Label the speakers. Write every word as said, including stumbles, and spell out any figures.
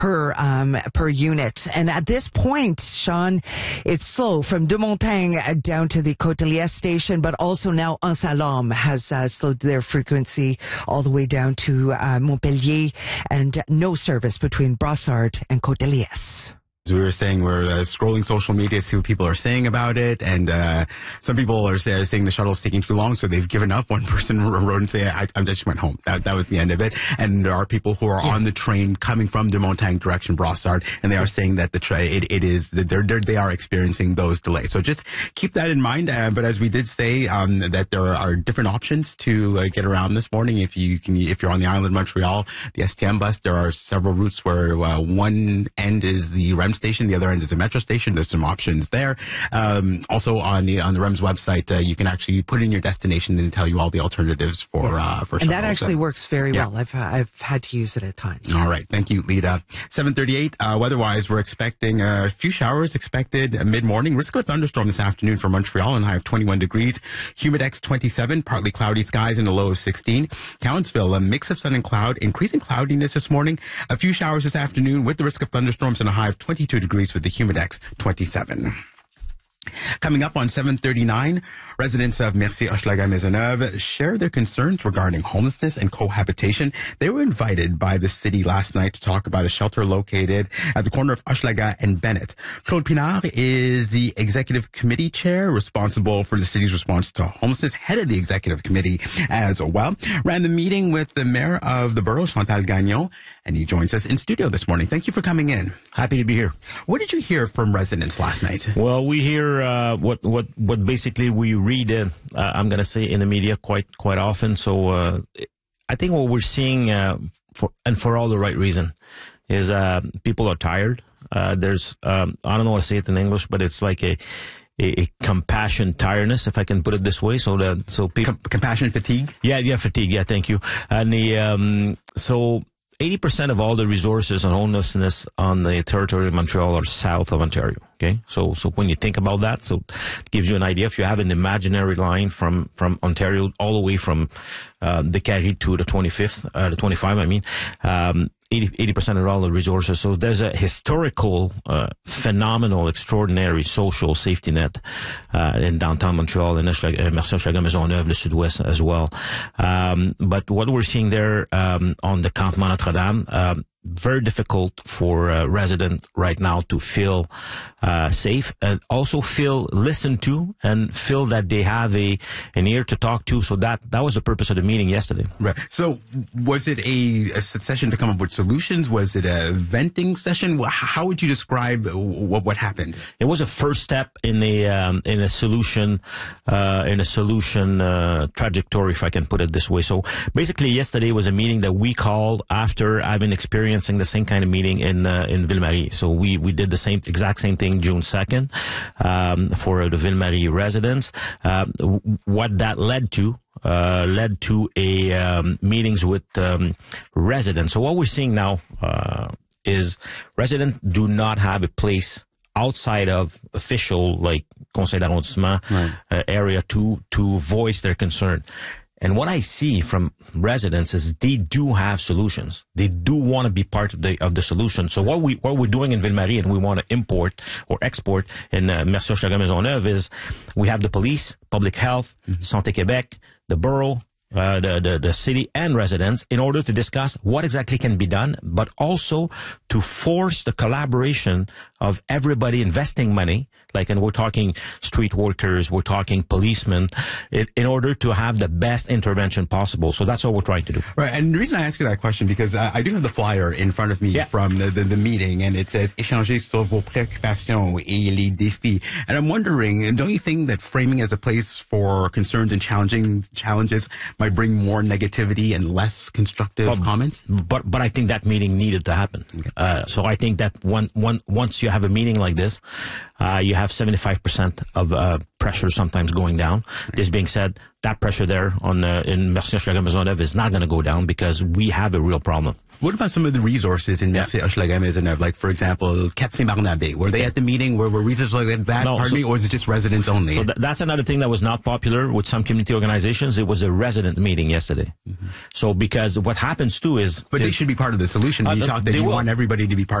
Speaker 1: per um, per unit. And at this point, Sean, it's slow from De Montagne down to the Côte-de-Liesse station, but also now Anse-à-Laume has uh, slowed their frequency all the way down to uh, Montpellier, and no service between Brossard and Côte-de-Liesse.
Speaker 2: As we were saying, we're uh, scrolling social media, see what people are saying about it, and uh, some people are say, saying the shuttle is taking too long, so they've given up. One person wrote and said, I, I just went home. That, that was the end of it. And there are people who are yeah. on the train coming from De Montagne direction Brossard, and they are saying that the tra- it, it is that they're, they're they are experiencing those delays. So just keep that in mind. Uh, but as we did say, um, that there are different options to uh, get around this morning. If you can, if you're on the island of Montreal, the S T M bus, there are several routes where uh, one end is the R E M station, the other end is a metro station. There's some options there. Um, also on the on the R E M's website, uh, you can actually put in your destination and tell you all the alternatives for
Speaker 1: yes.
Speaker 2: uh, for
Speaker 1: and
Speaker 2: shuttles.
Speaker 1: that actually
Speaker 2: so,
Speaker 1: works very
Speaker 2: yeah.
Speaker 1: well. I've I've had to use it at times.
Speaker 2: All right, thank you, Lita. seven thirty-eight. Uh, weather-wise, we're expecting a few showers expected mid-morning. Risk of a thunderstorm this afternoon for Montreal, and high of twenty-one degrees. Humidex twenty-seven. Partly cloudy skies and a low of sixteen. Cowansville, a mix of sun and cloud. Increasing cloudiness this morning. A few showers this afternoon with the risk of thunderstorms and a high of twenty-two degrees with the Humidex twenty-seven. Coming up on seven thirty-nine, residents of Mercier-Hochelaga-Maisonneuve share their concerns regarding homelessness and cohabitation. They were invited by the city last night to talk about a shelter located at the corner of Hochelaga and Bennett. Claude Pinard is the executive committee chair responsible for the city's response to homelessness, head of the executive committee as well. Ran the meeting with the mayor of the borough, Chantal Gagnon, and he joins us in studio this morning. Thank you for coming in.
Speaker 3: Happy to be here.
Speaker 2: What did you hear from residents last night?
Speaker 3: Well, we hear Uh, what what what basically we read uh, I'm going to say in the media quite quite often. So uh, I think what we're seeing uh, for and for all the right reason is uh, people are tired. Uh, there's um, I don't know how to say it in English, but it's like a a, a compassion tiredness, if I can put it this way. So that so people
Speaker 2: Com- compassion fatigue.
Speaker 3: Yeah, yeah, fatigue. Yeah, thank you. And the um, so. eighty percent of all the resources on homelessness on the territory of Montreal are south of Ontario. Okay. So, so when you think about that, so it gives you an idea. If you have an imaginary line from, from Ontario all the way from, uh, the Carrie to the twenty-fifth, uh, the twenty-five, I mean, um, eighty percent of all the resources. So there's a historical, uh, phenomenal, extraordinary social safety net, uh, in downtown Montreal and Mercier-Hochelaga-Maisonneuve, le Sud-Ouest as well. Um, but what we're seeing there, um, on the Campement Notre-Dame, um, very difficult for a resident right now to feel uh, safe and also feel listened to and feel that they have a an ear to talk to. So that that was the purpose of the meeting yesterday.
Speaker 2: Right. So was it a, a session to come up with solutions? Was it a venting session? How would you describe what what happened?
Speaker 3: It was a first step in a um, in a solution uh, in a solution uh, trajectory, if I can put it this way. So basically, yesterday was a meeting that we called after having experienced the same kind of meeting in uh, in Ville-Marie. So we we did the same exact same thing June second um, for the Ville-Marie residents. Uh, what that led to uh, led to a um, meetings with um, residents. So what we're seeing now uh, is residents do not have a place outside of official like Conseil d'arrondissement right. uh, area to to voice their concern. And what I see from residents is they do have solutions. They do want to be part of the of the solution. So what we what we're doing in Ville-Marie and we want to import or export in uh, Mercier-Hochelaga-Maisonneuve is we have the police, public health, mm-hmm. Santé Québec, the borough, uh, the, the the city and residents in order to discuss what exactly can be done, but also to force the collaboration of everybody investing money. Like, and we're talking street workers, we're talking policemen, in, in order to have the best intervention possible. So that's what we're trying to do.
Speaker 2: Right. And the reason I ask you that question, because I, I do have the flyer in front of me yeah. from the, the, the meeting, and it says, échanger sur vos préoccupations et les défis. And I'm wondering, don't you think that framing as a place for concerns and challenging challenges might bring more negativity and less constructive
Speaker 3: but,
Speaker 2: comments?
Speaker 3: But, but I think that meeting needed to happen. Okay. Uh, so I think that one, one, once you have a meeting like this, uh, you have seventy-five percent of uh, pressure sometimes going down. Right. This being said, that pressure there on uh, in Mercier-Hochelaga-Maisonneuve is not going to go down because we have a real problem.
Speaker 2: What about some of the resources in Merci Hochelaga Maisonneuve? Like, for example, Cap Saint-Barnabé. Were they at the meeting? Were, were resources like that,
Speaker 3: No,
Speaker 2: pardon
Speaker 3: so-
Speaker 2: me, or is it just residents only?
Speaker 3: So th- that's another thing that was not popular with some community organizations. It was a resident meeting yesterday. Mm-hmm. So because what happens too is...
Speaker 2: But they
Speaker 3: is-
Speaker 2: should be part of the solution.
Speaker 3: Uh,
Speaker 2: You
Speaker 3: th-
Speaker 2: talk that
Speaker 3: they
Speaker 2: you
Speaker 3: will.
Speaker 2: want everybody to be part